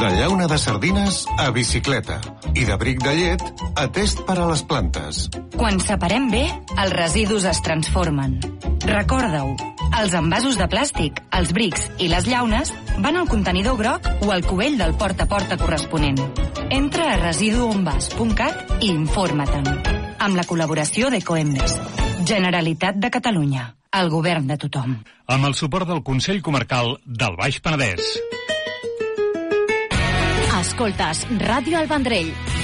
De llauna de sardines a bicicleta i de bric de llet a test per a les plantes. Quan separem bé, els residus es transformen. Recorda-ho, els envasos de plàstic, els brics i les llaunes van al contenidor groc o al cubell del porta a porta corresponent. Entra a residuonvas.cat i informa-te'n. Amb la col·laboració d'Ecoembes. Generalitat de Catalunya. El govern de tothom. Amb el suport del Consell Comarcal del Baix Penedès. Escoltes Ràdio El Vendrell,